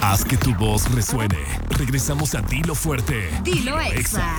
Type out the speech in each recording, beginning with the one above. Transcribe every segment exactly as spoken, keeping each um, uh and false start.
Haz que tu voz resuene. Regresamos a Dilo Fuerte. Dilo Exa.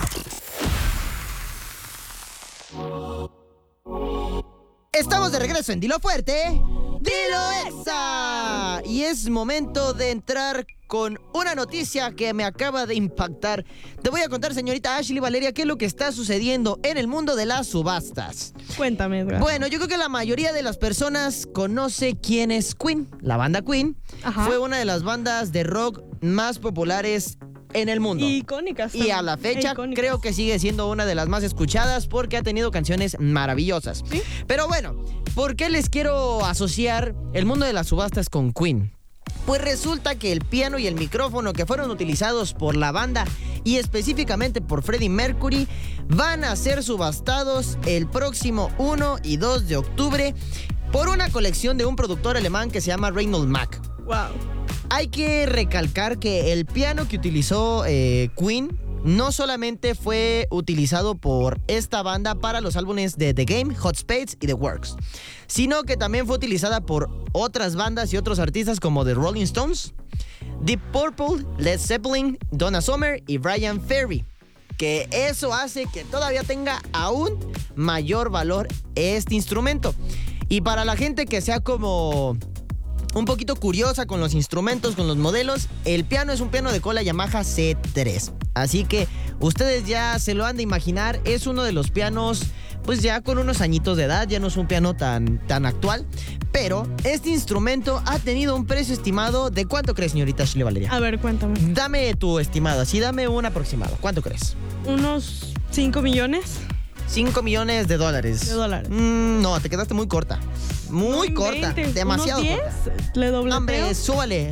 Estamos de regreso en Dilo Fuerte. ¡Dilo Exa! Y es momento de entrar con una noticia que me acaba de impactar. Te voy a contar, señorita Ashley Valeria, qué es lo que está sucediendo en el mundo de las subastas. Cuéntame, Edgar. Bueno, yo creo que la mayoría de las personas conoce quién es Queen. La banda Queen. Ajá. Fue una de las bandas de rock más populares en el mundo. Icónicas. Y a la fecha icónicas. Creo que sigue siendo una de las más escuchadas porque ha tenido canciones maravillosas. ¿Sí? Pero bueno, ¿por qué les quiero asociar el mundo de las subastas con Queen? Pues resulta que el piano y el micrófono que fueron utilizados por la banda y específicamente por Freddie Mercury van a ser subastados el próximo uno y dos de octubre por una colección de un productor alemán que se llama Reinhold Mack. Wow. Hay que recalcar que el piano que utilizó eh, Queen no solamente fue utilizado por esta banda para los álbumes de The Game, Hot Spades y The Works, sino que también fue utilizada por otras bandas y otros artistas como The Rolling Stones, Deep Purple, Led Zeppelin, Donna Summer y Bryan Ferry, que eso hace que todavía tenga aún mayor valor este instrumento. Y para la gente que sea como un poquito curiosa con los instrumentos, con los modelos, el piano es un piano de cola Yamaha C tres. Así que ustedes ya se lo han de imaginar, es uno de los pianos pues ya con unos añitos de edad, ya no es un piano tan, tan actual. Pero este instrumento ha tenido un precio estimado de ¿cuánto crees, señorita Ashley Valeria? A ver, cuéntame. Dame tu estimado, así dame un aproximado. ¿Cuánto crees? Unos cinco millones. cinco millones de dólares. De dólares. Mm, no, te quedaste muy corta. Muy no corta. Demasiado ¿Unos diez? corta. ¿Le dobleteo? No, hombre, súbale.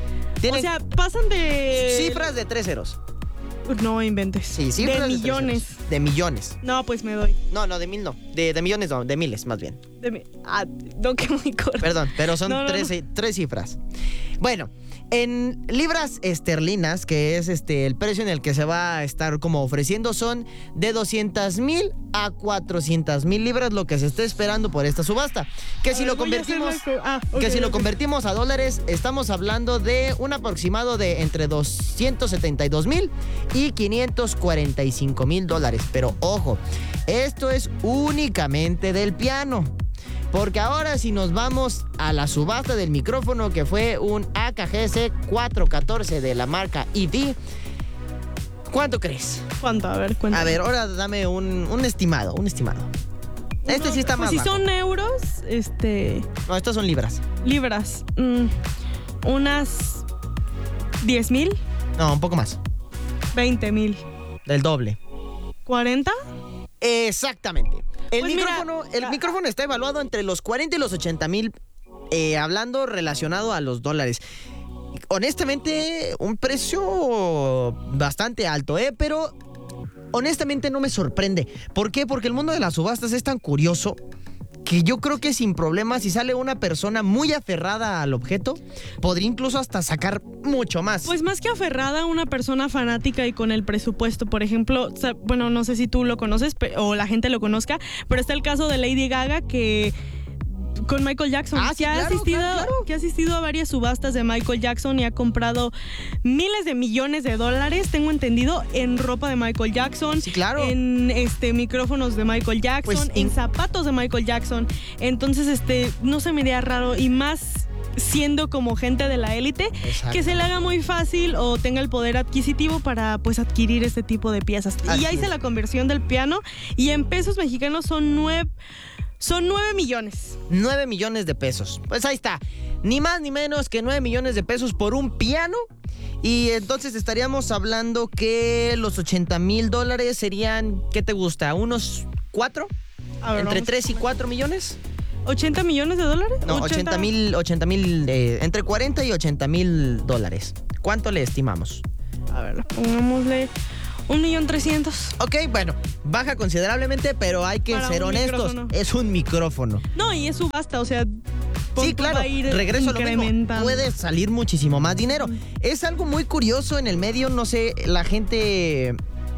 O sea, pasan de... Cifras de tres ceros. No inventes. Sí, cifras de de millones. Ceros. De millones. No, pues me doy. No, no, de mil no. De, de millones no, de miles más bien. De mi... Ah, no, que muy corto. Perdón, pero son no, no, tres, no. tres cifras. Bueno, en libras esterlinas, que es este el precio en el que se va a estar como ofreciendo, son de doscientas mil a cuatrocientas mil libras lo que se está esperando por esta subasta. Que si ver, lo convertimos, ah, okay, que si okay. lo convertimos a dólares, estamos hablando de un aproximado de entre doscientos setenta y dos mil y quinientos cuarenta y cinco mil dólares. Pero ojo, esto es únicamente del piano. Porque ahora si nos vamos a la subasta del micrófono, que fue un A K G C cuatrocientos catorce de la marca E V, ¿cuánto crees? ¿Cuánto? A ver, cuéntame. A ver, ahora dame un, un estimado, un estimado. Este no, sí está pues más si bajo. son euros, este... No, estos son libras. Libras. Mm, unas... ¿diez mil? No, un poco más. veinte mil. Del doble. ¿cuarenta? Exactamente. El, pues micrófono, mira, el micrófono está evaluado entre los cuarenta y los ochenta mil, eh, hablando relacionado a los dólares. Honestamente, un precio bastante alto, ¿eh? Pero honestamente no me sorprende. ¿Por qué? Porque el mundo de las subastas es tan curioso que yo creo que sin problemas, si sale una persona muy aferrada al objeto, podría incluso hasta sacar mucho más. Pues más que aferrada, una persona fanática y con el presupuesto. Por ejemplo, o sea, bueno, no sé si tú lo conoces o la gente lo conozca, pero está el caso de Lady Gaga que... con Michael Jackson, ah, sí, que, ha claro, asistido, claro, claro. que ha asistido a varias subastas de Michael Jackson y ha comprado miles de millones de dólares, tengo entendido, en ropa de Michael Jackson, sí, claro. en este micrófonos de Michael Jackson, pues, en in... zapatos de Michael Jackson. Entonces, este, no se me haría raro, y más siendo como gente de la élite, que se le haga muy fácil o tenga el poder adquisitivo para pues adquirir este tipo de piezas. Así y ya hice es. la conversión del piano y en pesos mexicanos son nueve Son nueve millones. nueve millones de pesos. Pues ahí está. Ni más ni menos que nueve millones de pesos por un piano. Y entonces estaríamos hablando que los ochenta mil dólares serían, ¿qué te gusta? ¿Unos cuatro? ¿Entre tres y cuatro millones? ¿ochenta millones de dólares? No, ochenta mil, ochenta mil, eh, entre cuarenta y ochenta mil dólares. ¿Cuánto le estimamos? A ver, pongámosle... Un millón trescientos. Ok, bueno, baja considerablemente, pero hay que Para ser un honestos. micrófono. Es un micrófono. No, y es subasta, o sea... Sí, claro, regreso a lo mismo. Puede salir muchísimo más dinero. Es algo muy curioso en el medio, no sé, la gente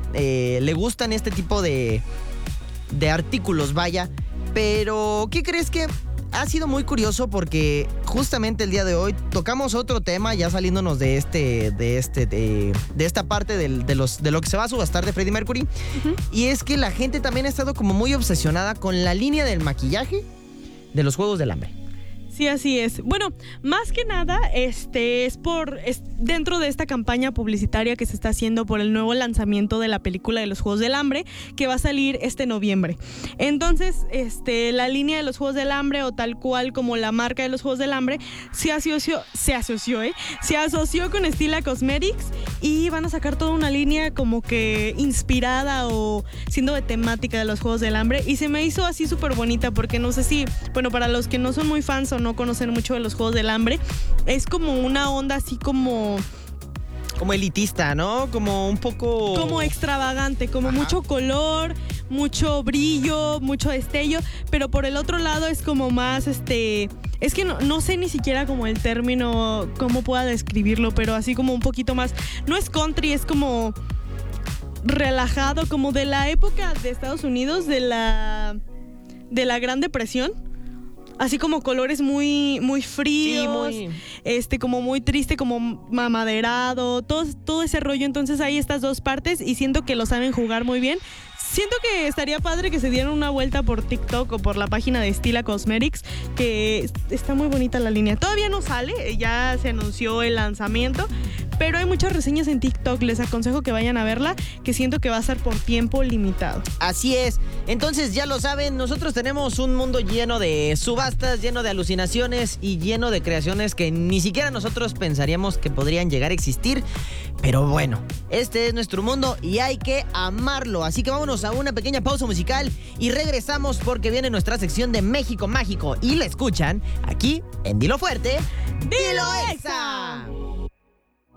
eh, le gustan este tipo de, de artículos, vaya. Pero, ¿qué crees que ha sido muy curioso porque justamente el día de hoy tocamos otro tema, ya saliéndonos de este, de este, de, de esta parte del, de los, de lo que se va a subastar de Freddie Mercury. Uh-huh. Y es que la gente también ha estado como muy obsesionada con la línea del maquillaje de los Juegos del Hambre. Sí, así es. Bueno, más que nada, este es por es dentro de esta campaña publicitaria que se está haciendo por el nuevo lanzamiento de la película de los Juegos del Hambre, que va a salir este noviembre. Entonces, este, la línea de los Juegos del Hambre, o tal cual como la marca de los Juegos del Hambre, se asoció, se asoció, ¿eh? Se asoció con Stila Cosmetics y van a sacar toda una línea como que inspirada o siendo de temática de los Juegos del Hambre. Y se me hizo así súper bonita porque no sé si, bueno, para los que no son muy fans o no no conocen mucho de los Juegos del Hambre, es como una onda así como... Como elitista, ¿no? Como un poco... Como extravagante, como Ajá. mucho color, mucho brillo, mucho destello, pero por el otro lado es como más, este... Es que no, no sé ni siquiera como el término, cómo pueda describirlo, pero así como un poquito más... No es country, es como relajado, como de la época de Estados Unidos, de la, de la Gran Depresión. Así como colores muy, muy fríos, sí, muy... este, como muy triste, como mamaderado, todo, todo ese rollo. Entonces hay estas dos partes y siento que lo saben jugar muy bien. Siento que estaría padre que se dieran una vuelta por TikTok o por la página de Stila Cosmetics, que está muy bonita la línea. Todavía no sale, ya se anunció el lanzamiento, pero hay muchas reseñas en TikTok. Les aconsejo que vayan a verla, que siento que va a ser por tiempo limitado. Así es. Entonces ya lo saben, nosotros tenemos un mundo lleno de subastas, lleno de alucinaciones y lleno de creaciones que ni siquiera nosotros pensaríamos que podrían llegar a existir. Pero bueno, este es nuestro mundo y hay que amarlo. Así que vámonos a una pequeña pausa musical y regresamos porque viene nuestra sección de México Mágico y la escuchan aquí en Dilo Fuerte, Dilo